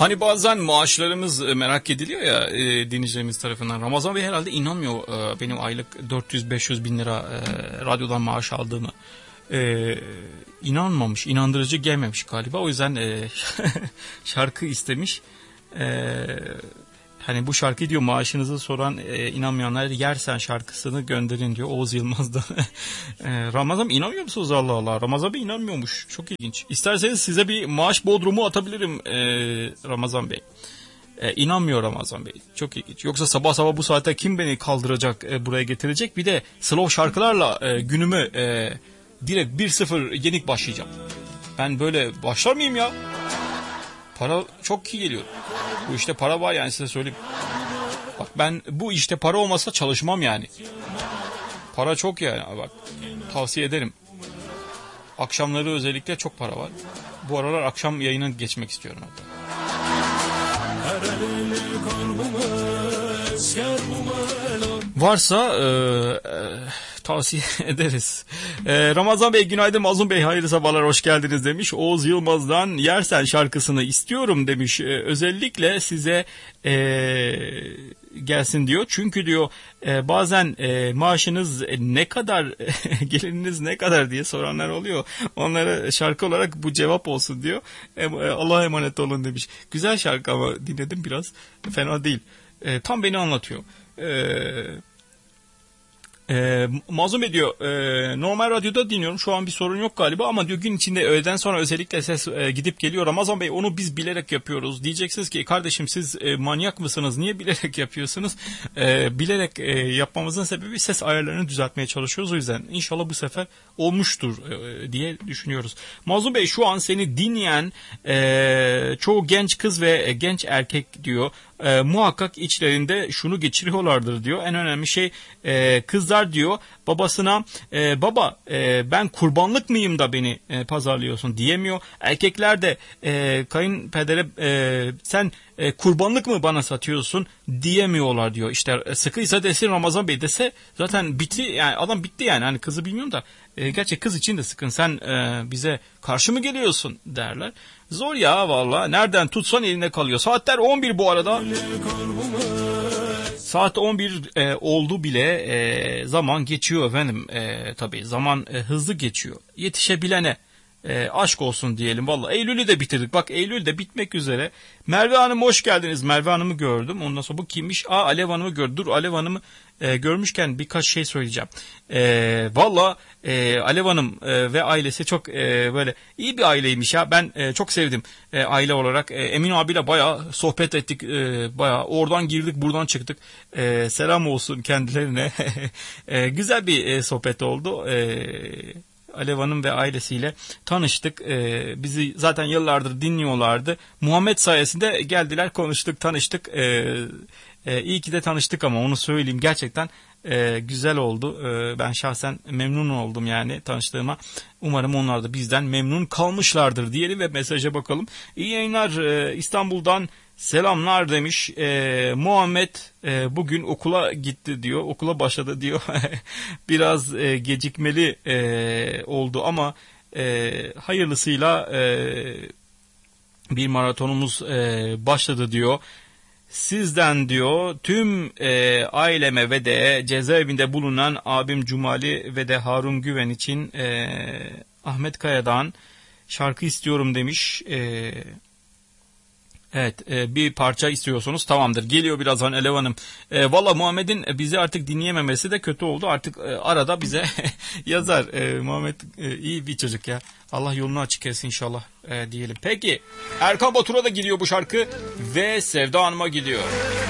Hani bazen maaşlarımız merak ediliyor ya dinleyicilerimiz tarafından. Ramazan Bey herhalde inanmıyor benim aylık 400-500 bin lira radyodan maaş aldığımı. İnanmamış, inandırıcı gelmemiş galiba. O yüzden şarkı istemiş. Hani bu şarkıyı diyor maaşınızı soran inanmayanlar Yersen şarkısını gönderin diyor Oğuz Yılmaz'dan. Ramazan inanmıyor musunuz Allah Allah? Ramazan Bey inanmıyormuş. Çok ilginç. İsterseniz size bir maaş bodrumu atabilirim Ramazan Bey. İnanmıyor Ramazan Bey. Çok ilginç. Yoksa sabah sabah bu saatte kim beni kaldıracak buraya getirecek? Bir de slow şarkılarla günümü direkt 1-0 yenik başlayacağım. Ben böyle başlar mıyım ya? Para çok iyi geliyor. Bu işte para var yani size söyleyeyim. Bak ben bu işte para olmasa çalışmam yani. Para çok yani bak. Tavsiye ederim. Akşamları özellikle çok para var. Bu aralar akşam yayına geçmek istiyorum hatta. Varsa tavsiye ederiz. Ramazan Bey günaydın, Mazlum Bey hayırlı sabahlar, hoş geldiniz demiş. Oğuz Yılmaz'dan Yersen şarkısını istiyorum demiş. Özellikle size gelsin diyor. Çünkü diyor bazen maaşınız ne kadar geliriniz ne kadar diye soranlar oluyor. Onlara şarkı olarak bu cevap olsun diyor. Allah'a emanet olun demiş. Güzel şarkı ama dinledim biraz. Fena değil. Tam beni anlatıyor. Mazlum Bey diyor normal radyoda dinliyorum şu an bir sorun yok galiba ama diyor gün içinde öğleden sonra özellikle ses gidip geliyor. Ramazan Bey onu biz bilerek yapıyoruz. Diyeceksiniz ki kardeşim siz manyak mısınız, niye bilerek yapıyorsunuz? Bilerek yapmamızın sebebi ses ayarlarını düzeltmeye çalışıyoruz, o yüzden inşallah bu sefer olmuştur diye düşünüyoruz. Mazlum Bey şu an seni dinleyen çoğu genç kız ve genç erkek diyor muhakkak içlerinde şunu geçiriyorlardır diyor. En önemli şey kızlar diyor babasına baba ben kurbanlık mıyım da beni pazarlıyorsun diyemiyor. Erkekler de kayınpedere sen kurbanlık mı bana satıyorsun diyemiyorlar diyor. İşte sıkıysa desin Ramazan Bey dese zaten bitti yani, adam bitti yani, hani kızı bilmiyorum da gerçi kız için de sıkın, sen bize karşı mı geliyorsun derler. Zor ya valla, nereden tutsan eline kalıyor. Saatler 11 bu arada. Saat 11 oldu bile, zaman geçiyor efendim. Tabii zaman hızlı geçiyor. Yetişebilene aşk olsun diyelim. Vallahi Eylül'ü de bitirdik. Bak Eylül de bitmek üzere. Merve Hanım hoş geldiniz. Merve Hanım'ı gördüm. Ondan sonra bu kimmiş? Alev Hanım'ı gördüm. Dur Alev Hanım'ı görmüşken birkaç şey söyleyeceğim. Valla Alev Hanım ve ailesi çok böyle iyi bir aileymiş ya. Ben çok sevdim aile olarak. Emin abiyle bayağı sohbet ettik. Bayağı oradan girdik buradan çıktık. Selam olsun kendilerine. Güzel bir sohbet oldu. Alev Hanım ve ailesiyle tanıştık. Bizi zaten yıllardır dinliyorlardı. Muhammed sayesinde geldiler, konuştuk, tanıştık. İyi ki de tanıştık ama onu söyleyeyim. Gerçekten güzel oldu. Ben şahsen memnun oldum yani tanıştığıma. Umarım onlar da bizden memnun kalmışlardır diyelim ve mesaja bakalım. İyi yayınlar İstanbul'dan selamlar demiş. Muhammed bugün okula gitti diyor. Okula başladı diyor. Biraz gecikmeli oldu ama hayırlısıyla bir maratonumuz başladı diyor. Sizden diyor tüm aileme ve de cezaevinde bulunan abim Cumali ve de Harun Güven için Ahmet Kaya'dan şarkı istiyorum demiş. Evet, bir parça istiyorsunuz, tamamdır, geliyor birazdan Alev Hanım. Valla Muhammed'in bizi artık dinleyememesi de kötü oldu, artık arada bize yazar. Muhammed iyi bir çocuk ya, Allah yolunu açık etsin inşallah diyelim. Peki Erkan Batur'a da gidiyor bu şarkı ve Sevda Hanım'a gidiyor.